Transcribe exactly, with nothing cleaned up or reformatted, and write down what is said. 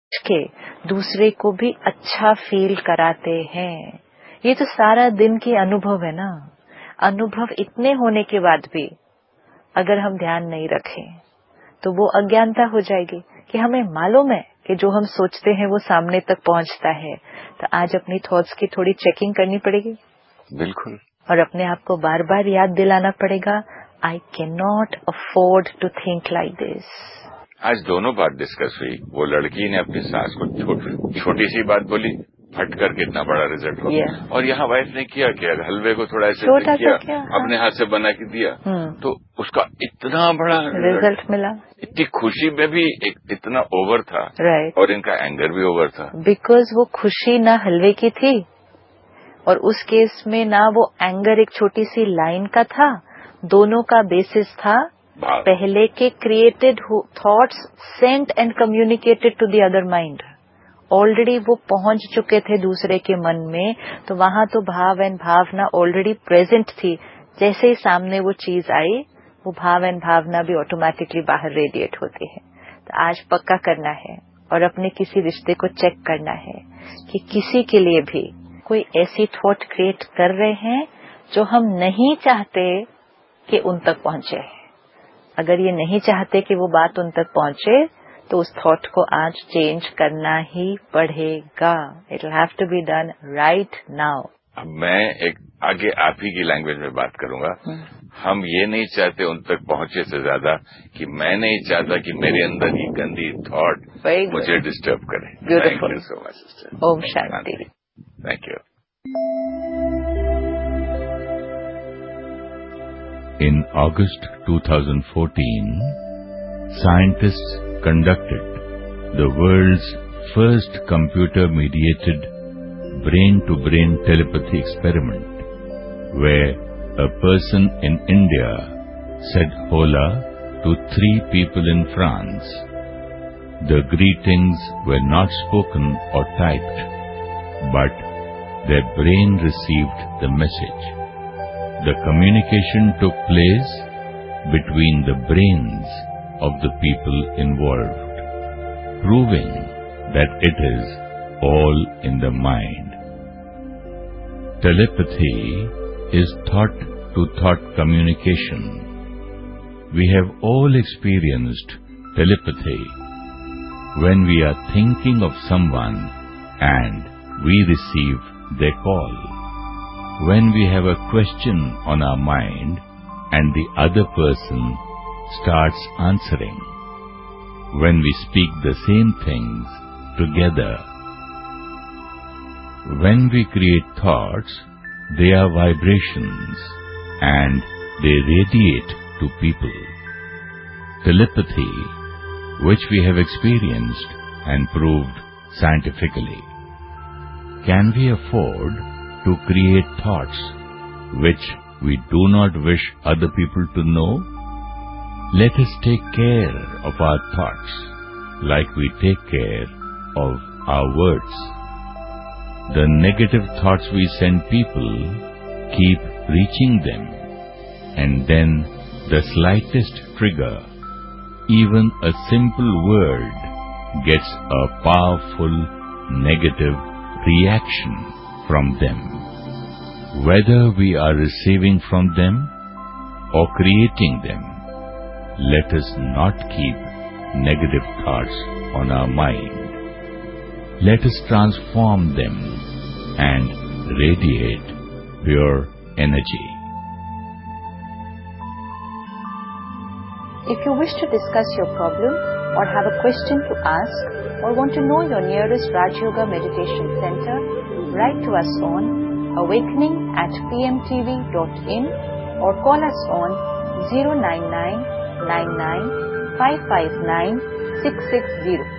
के दूसरे को भी अच्छा फील कराते हैं। ये तो सारा दिन की अनुभव है ना। अनुभव इतने होने के बाद भी अगर हम ध्यान नहीं रखें तो वो अज्ञानता हो जाएगी कि हमें मालूम है कि जो हम सोचते हैं वो सामने तक पहुंचता है। तो आज अपनी थॉट्स की थोड़ी चेकिंग करनी पड़ेगी। बिल्कुल। और अपने आप को बार बार याद दिलाना पड़ेगा, I can not afford to think like this. आज दोनों बात डिस्कस हुई। वो लड़की ने अपनी सास को छो, छोटी सी बात बोली, फट कर कितना बड़ा रिजल्ट हो। yeah. और यहाँ वाइफ ने किया क्या, हलवे को थोड़ा ऐसे छोटा किया, किया अपने हाँ। हाथ से बना के दिया, तो उसका इतना बड़ा रिजल्ट मिला। इतनी खुशी में भी एक इतना ओवर था, right. और इनका एंगर भी ओवर था। बिकॉज वो खुशी ना हलवे की थी, और उस केस में ना वो एंगर एक छोटी सी लाइन का था। दोनों का बेसिस था पहले के created thoughts Saint and communicated to the other mind. Already वो पहुंच चुके थे दूसरे के मन में, तो वहां तो भाव एंड भावना ऑलरेडी प्रेजेंट थी। जैसे ही सामने वो चीज आई, वो भाव एंड भावना भी ऑटोमेटिकली बाहर रेडिएट होती है। तो आज पक्का करना है और अपने किसी रिश्ते को चेक करना है कि किसी के लिए भी कोई ऐसी थॉट क्रिएट कर रहे हैं जो हम नहीं चाहते कि उन तक पहुंचे। अगर ये नहीं चाहते कि वो बात उन तक पहुंचे, तो उस थॉट को आज चेंज करना ही पड़ेगा। It will have to be done right now. अब मैं एक आगे आप ही की लैंग्वेज में बात करूंगा। हम ये नहीं चाहते उन तक पहुंचे से ज्यादा कि मैं नहीं चाहता कि मेरे अंदर की गंदी थॉट मुझे डिस्टर्ब करे। Beautiful. Thank you so much sister. Om Shanti. Thank you. In August two thousand fourteen, scientists conducted the world's first computer-mediated brain-to-brain telepathy experiment, where a person in India said hola to three people in France. The greetings were not spoken or typed, but their brain received the message. The communication took place between the brains of the people involved, proving that it is all in the mind. Telepathy is thought-to-thought communication. We have all experienced telepathy when we are thinking of someone and we receive their call. When we have a question on our mind and the other person starts answering. When we speak the same things together. When we create thoughts, they are vibrations and they radiate to people. Telepathy, which we have experienced and proved scientifically. Can we afford to create thoughts which we do not wish other people to know? Let us take care of our thoughts like we take care of our words. The negative thoughts we send people keep reaching them, and then the slightest trigger, even a simple word, gets a powerful negative reaction from them. Whether we are receiving from them or creating them, let us not keep negative thoughts on our mind. Let us transform them and radiate pure energy. If you wish to discuss your problem or have a question to ask or want to know your nearest Raj Yoga Meditation Center, write to us on awakening at p m t v dot in or call us on zero nine nine nine nine five five nine six six zero.